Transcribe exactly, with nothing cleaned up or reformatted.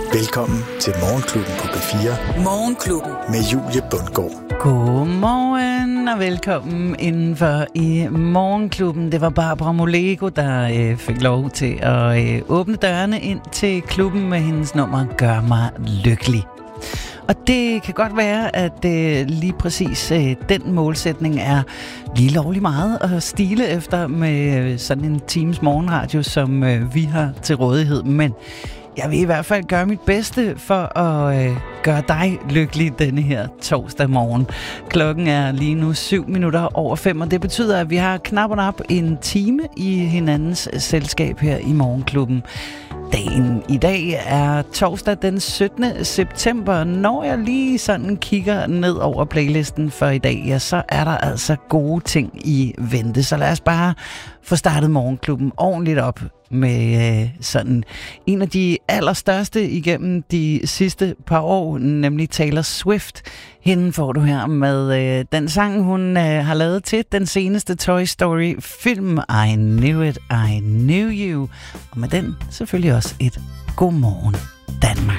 Velkommen til Morgenklubben på B fire. Morgenklubben. Med Julie Bundgaard. Godmorgen og velkommen indenfor i Morgenklubben. Det var Barbara Moleko, der øh, fik lov til at øh, åbne dørene ind til klubben med hendes nummer Gør mig lykkelig. Og det kan godt være, at øh, lige præcis øh, den målsætning er lige lovlig meget at stile efter med øh, sådan en times morgenradio, som øh, vi har til rådighed. Men jeg vil i hvert fald gøre mit bedste for at øh, gøre dig lykkelig denne her torsdag morgen. Klokken er lige nu syv minutter over fem, og det betyder, at vi har knap og nap en time i hinandens selskab her i Morgenklubben. Dagen i dag er torsdag den syttende september. Når jeg lige sådan kigger ned over playlisten for i dag, ja, så er der altså gode ting i vente. Så lad os bare få startet Morgenklubben ordentligt op med øh, sådan en af de allerstørste igennem de sidste par år, nemlig Taylor Swift. Hende får du her med øh, den sang, hun øh, har lavet til den seneste Toy Story-film, I Knew It, I Knew You. Og med den selvfølgelig også et godmorgen Danmark.